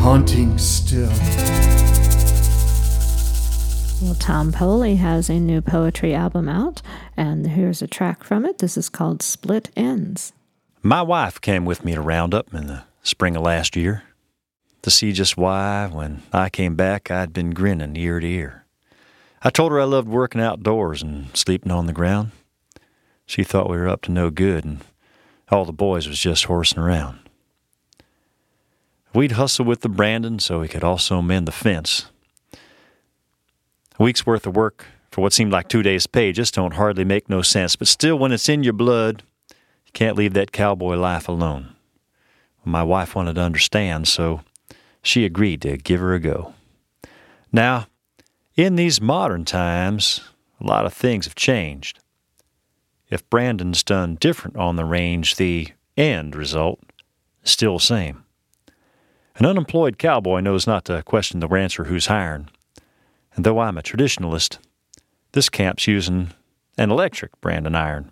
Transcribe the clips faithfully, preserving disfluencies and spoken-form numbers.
haunting still. Well, Tom Poley has a new poetry album out, and here's a track from it. This is called Split Ends. My wife came with me to Roundup in the spring of last year to see just why, when I came back, I'd been grinning ear to ear. I told her I loved working outdoors and sleeping on the ground. She thought we were up to no good, and all the boys was just horsing around. We'd hustle with the Brandon so he could also mend the fence. A week's worth of work for what seemed like two days' pay just don't hardly make no sense. But still, when it's in your blood, you can't leave that cowboy life alone. My wife wanted to understand, so she agreed to give her a go. Now, in these modern times, a lot of things have changed. If Brandon's done different on the range, the end result is still the same. An unemployed cowboy knows not to question the rancher who's hiring. And though I'm a traditionalist, this camp's using an electric Brandon iron.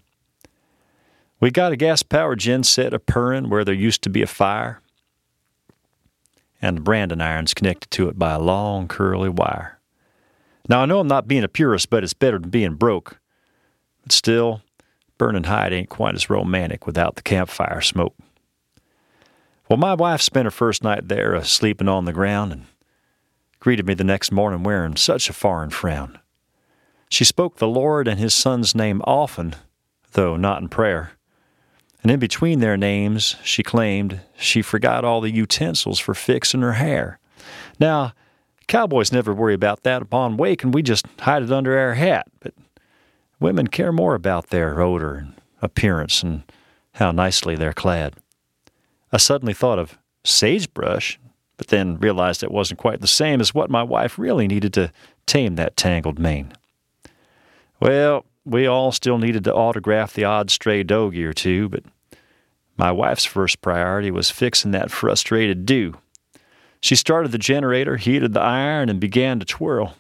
We got a gas-powered genset a purring where there used to be a fire, and the Brandon iron's connected to it by a long, curly wire. Now, I know I'm not being a purist, but it's better than being broke. But still, burning hide ain't quite as romantic without the campfire smoke. Well, my wife spent her first night there uh, sleeping on the ground and greeted me the next morning wearing such a foreign frown. She spoke the Lord and his son's name often, though not in prayer. And in between their names, she claimed she forgot all the utensils for fixing her hair. Now, cowboys never worry about that upon waking. We just hide it under our hat. But women care more about their odor and appearance and how nicely they're clad. I suddenly thought of sagebrush, but then realized it wasn't quite the same as what my wife really needed to tame that tangled mane. Well, we all still needed to autograph the odd stray doggy or two, but my wife's first priority was fixing that frustrated dew. She started the generator, heated the iron, and began to twirl.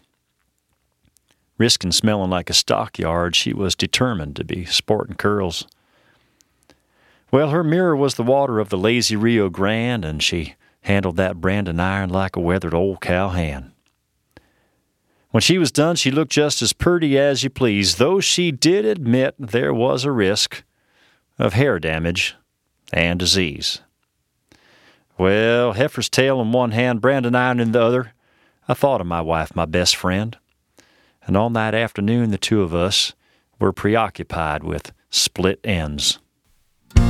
Risking smelling like a stockyard, she was determined to be sporting curls. Well, her mirror was the water of the lazy Rio Grande, and she handled that Brandon iron like a weathered old cow hand. When she was done, she looked just as purty as you please, though she did admit there was a risk of hair damage and disease. Well, heifer's tail in one hand, Brandon iron in the other, I thought of my wife, my best friend. And on that afternoon, the two of us were preoccupied with split ends.